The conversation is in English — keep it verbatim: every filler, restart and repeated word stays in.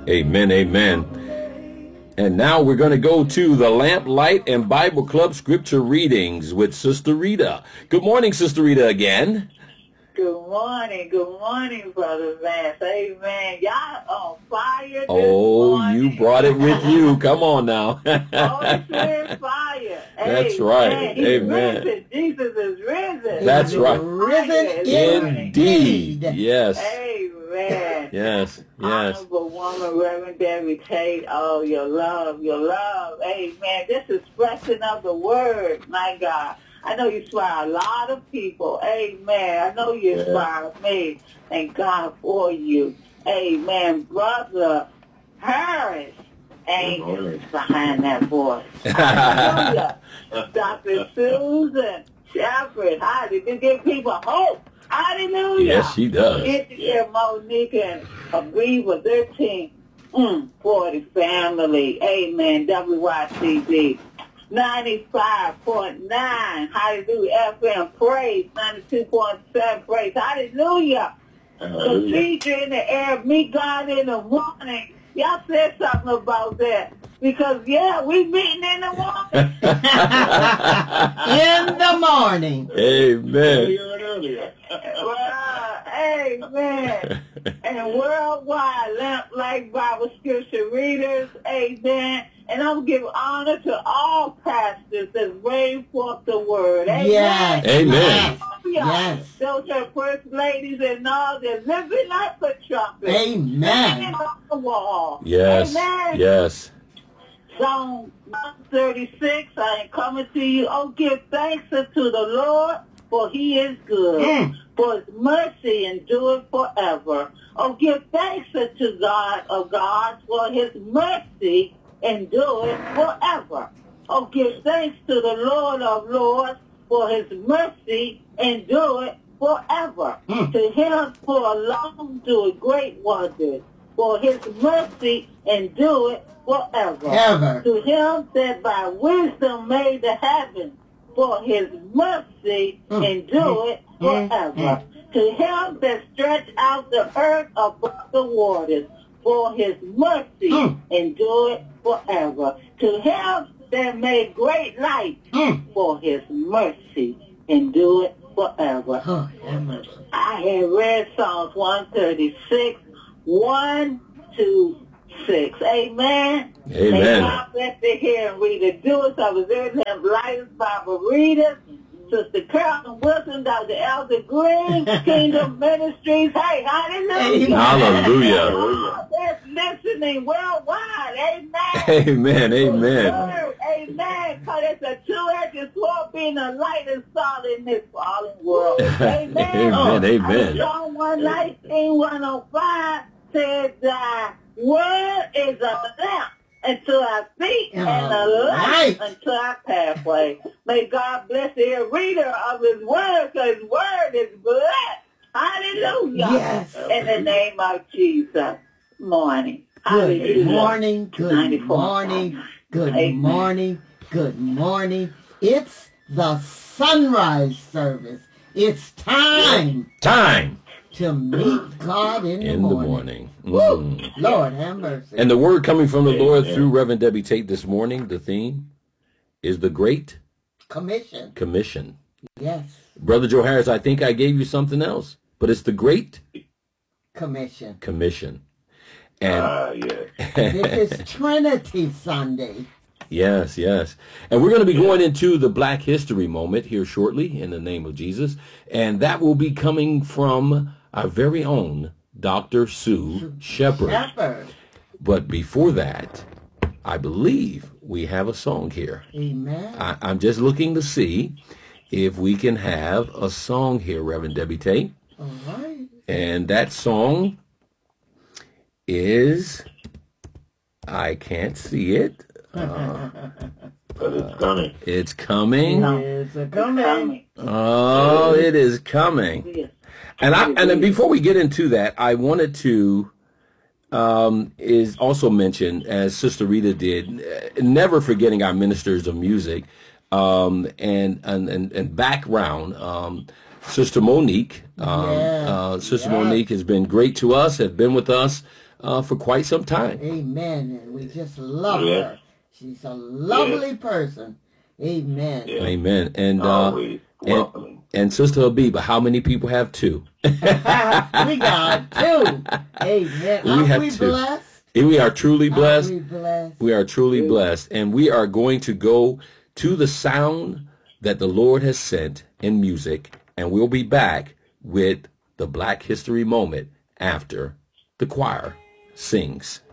Amen, amen. And now we're going to go to the Lamp, Light, and Bible Club scripture readings with Sister Rita. Good morning, Sister Rita, again. Good morning, good morning, Brother Vance. Amen. Y'all on fire this Oh, morning. you brought it with you. Come on now. Holy Spirit fire. That's Amen. right. He's Amen. risen. Jesus is risen. That's He's right. risen Indeed. Yes. Amen. Yes. Yes. Honorable woman, Reverend Debbie Tate. Oh, your love, your love. Amen. This expression of the word, my God. I know you inspire a lot of people. Amen. I know you inspire me. Thank God for you. Amen. Brother Harris, angels behind that voice. Hallelujah. Doctor Susan Shepherd. How did you give people hope? Hallelujah. Yes, she does. Get to hear Monique and agree with their team mm, for the family. Amen. W Y C D. ninety-five point nine, hallelujah, F M, praise, ninety-two point seven, praise, hallelujah. The feature in the air, meet God in the morning. Y'all said something about that. Because, yeah, we meeting in the morning. In the morning. Amen. Well, amen. And worldwide Lamp Light Bible Scripture readers, amen. And I'm giving honor to all pastors that bring forth the word. Amen. Yes. Amen. Yes. Those are first ladies and all that living like a trumpet. Amen. Hanging on the wall. Yes. Amen. Yes. Psalm one thirty-six, I am coming to you. Oh, give thanks unto the Lord, for he is good. Mm. For his mercy endureth forever. Oh, give thanks unto God of gods, for his mercy endureth forever. Oh, give thanks to the Lord of lords, for his mercy endureth forever. Mm. To him who alone doeth great wonders, for his mercy endureth forever. Ever. To him that by wisdom made the heavens, for his mercy Mm. endureth Mm. forever. Mm. To him that stretched out the earth above the waters, for his mercy Mm. endureth forever. To him that made great light, Mm. for his mercy endureth forever. Oh, have mercy. I had read Psalms one thirty-six, one to six. Amen. Amen. May God bless the hearing reader. Doers of his Abraham Lighters, Bible readers, Sister Carolyn Wilson, Doctor Elder Green, Kingdom Ministries. Hey, hallelujah. Hallelujah. Oh, that's listening worldwide. Amen. Amen. Amen. Word, amen. Because it's a two-edged sword, being a light and salt in this fallen world. Amen. Amen. Amen. Psalm one nineteen, one oh five says, thy word is a lamp unto our feet and a light Right. unto our pathway. May God bless the reader of his word, because his word is blessed. Hallelujah. Yes. In the name of Jesus. Morning. Good Hallelujah. morning, good ninety-four. morning, good Amen. morning, good morning. It's the sunrise service. It's time Time to meet God in the in the morning. morning. Woo! Mm. Lord have mercy. And the word coming from the Lord through Reverend Debbie Tate this morning, the theme is the Great Commission. Commission. Yes, Brother Joe Harris, I think I gave you something else, but it's the Great commission. Commission. And This is Trinity Sunday. yes, yes. And we're going to be going into the Black History moment here shortly in the name of Jesus. And that will be coming from our very own Doctor Sue Shepherd. Shepherd. But before that, I believe we have a song here. Amen. I, I'm just looking to see if we can have a song here, Reverend Debbie Tate. All right. And that song is, I can't see it. Uh, But it's coming. it's coming. It's a coming. Coming. Oh, it is coming. Yes. And I and then before we get into that, I wanted to um, is also mention, as Sister Rita did, uh, never forgetting our ministers of music um, and, and and and background. Um, Sister Monique, um, Yes, uh, Sister yes. Monique has been great to us. Has been with us uh, for quite some time. Amen. And we just love Yeah. her. She's a lovely person. Amen. Yeah. Amen. And uh, Always and, welcoming. and Sister Habiba, how many people have two? we got two. Amen. We Aren't have we two. blessed? We are truly blessed. Aren't we blessed? We are truly blessed. And we are going to go to the sound that the Lord has sent in music. And we'll be back with the Black History Moment after the choir sings.